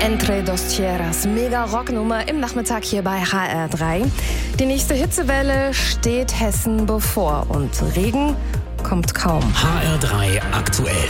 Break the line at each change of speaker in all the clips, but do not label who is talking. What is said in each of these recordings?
Entre dos Tierras, mega Rocknummer im Nachmittag hier bei HR3. Die nächste Hitzewelle steht Hessen bevor und Regen kommt kaum.
HR3 aktuell.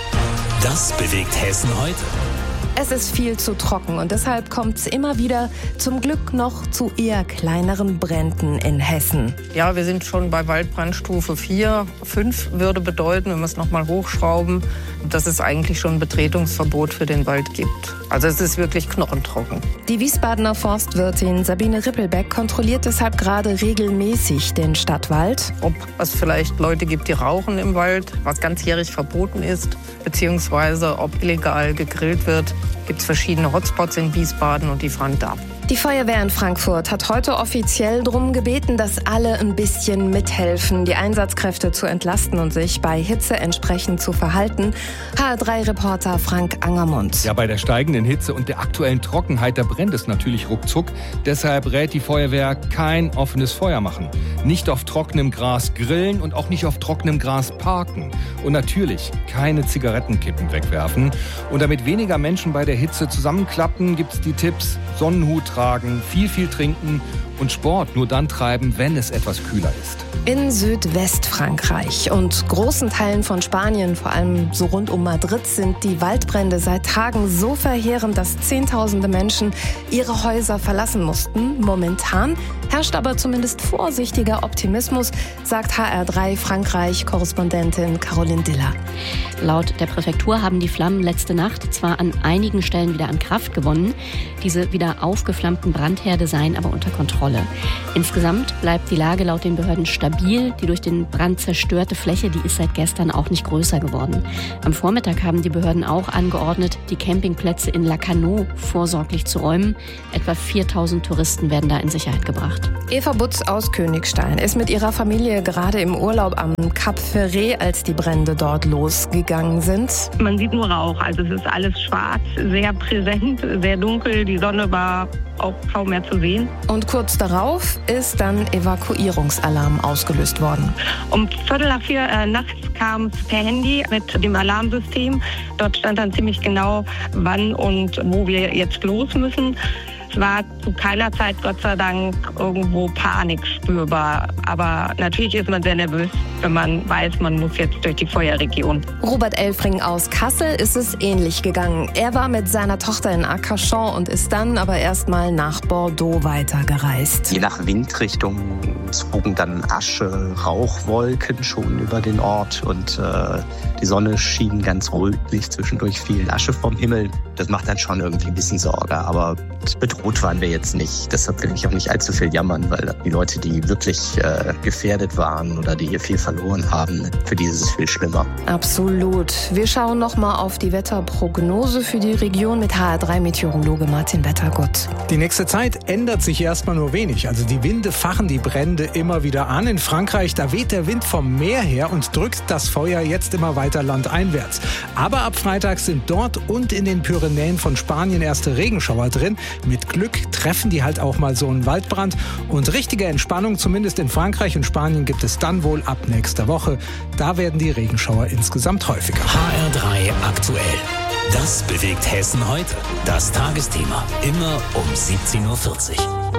Das bewegt Hessen heute.
Es ist viel zu trocken und deshalb kommt es immer wieder zum Glück noch zu eher kleineren Bränden in Hessen.
Ja, wir sind schon bei Waldbrandstufe 4. 5 würde bedeuten, wenn wir es nochmal hochschrauben, dass es eigentlich schon ein Betretungsverbot für den Wald gibt. Also es ist wirklich knochentrocken.
Die Wiesbadener Forstwirtin Sabine Rippelbeck kontrolliert deshalb gerade regelmäßig den Stadtwald.
Ob es vielleicht Leute gibt, die rauchen im Wald, was ganzjährig verboten ist, beziehungsweise ob illegal gegrillt wird. Gibt es verschiedene Hotspots in Wiesbaden und die fahren da.
Die Feuerwehr in Frankfurt hat heute offiziell darum gebeten, dass alle ein bisschen mithelfen, die Einsatzkräfte zu entlasten und sich bei Hitze entsprechend zu verhalten. HR3-Reporter Frank Angermund.
Ja, bei der steigenden Hitze und der aktuellen Trockenheit, da brennt es natürlich ruckzuck. Deshalb rät die Feuerwehr, kein offenes Feuer machen. Nicht auf trockenem Gras grillen und auch nicht auf trockenem Gras parken. Und natürlich keine Zigarettenkippen wegwerfen. Und damit weniger Menschen bei der Hitze zusammenklappen, gibt es die Tipps: Sonnenhut tragen, viel trinken und Sport nur dann treiben, wenn es etwas kühler ist.
In Südwestfrankreich und großen Teilen von Spanien, vor allem so rund um Madrid, sind die Waldbrände seit Tagen so verheerend, dass Zehntausende Menschen ihre Häuser verlassen mussten. Momentan herrscht aber zumindest vorsichtiger Optimismus, sagt HR3 Frankreich-Korrespondentin Caroline Diller.
Laut der Präfektur haben die Flammen letzte Nacht zwar an einigen Stellen wieder an Kraft gewonnen. Diese wieder aufgeflammten Brandherde seien aber unter Kontrolle. Insgesamt bleibt die Lage laut den Behörden stabil. Die durch den Brand zerstörte Fläche, die ist seit gestern auch nicht größer geworden. Am Vormittag haben die Behörden auch angeordnet, die Campingplätze in Lacanau vorsorglich zu räumen. Etwa 4000 Touristen werden da in Sicherheit gebracht.
Eva Butz aus Königstein ist mit ihrer Familie gerade im Urlaub am Cap Ferret, als die Brände dort losgegangen sind.
Man sieht nur Rauch, also es ist alles schwarz, sehr präsent, sehr dunkel. Die Sonne war auch kaum mehr zu sehen.
Und kurz darauf ist dann Evakuierungsalarm ausgelöst worden.
Um 3:45 nachts kam es per Handy mit dem Alarmsystem. Dort stand dann ziemlich genau, wann und wo wir jetzt los müssen. Es war zu keiner Zeit, Gott sei Dank, irgendwo Panik spürbar. Aber natürlich ist man sehr nervös, wenn man weiß, man muss jetzt durch die Feuerregion.
Robert Elfring aus Kassel ist es ähnlich gegangen. Er war mit seiner Tochter in Arcachon und ist dann aber erstmal nach Bordeaux weitergereist.
Je nach Windrichtung zogen dann Asche, Rauchwolken schon über den Ort und die Sonne schien ganz rötlich, zwischendurch viel Asche vom Himmel. Das macht dann schon irgendwie ein bisschen Sorge, aber bedroht waren wir jetzt nicht. Deshalb will ich auch nicht allzu viel jammern, weil die Leute, die wirklich gefährdet waren oder die hier viel verloren haben, für die ist es viel schlimmer.
Absolut. Wir schauen nochmal auf die Wetterprognose für die Region mit HR3-Meteorologe Martin Wettergott.
Die nächste Zeit ändert sich erstmal nur wenig. Also die Winde fachen die Brände immer wieder an. In Frankreich, da weht der Wind vom Meer her und drückt das Feuer jetzt immer weiter landeinwärts. Aber ab Freitag sind dort und in den Pyrenäen von Spanien erste Regenschauer drin. Mit Glück treffen die halt auch mal so einen Waldbrand. Und richtige Entspannung, zumindest in Frankreich und Spanien, gibt es dann wohl ab nächster Woche. Da werden die Regenschauer insgesamt häufiger.
HR3 aktuell. Das bewegt Hessen heute. Das Tagesthema. Immer um 17:40 Uhr.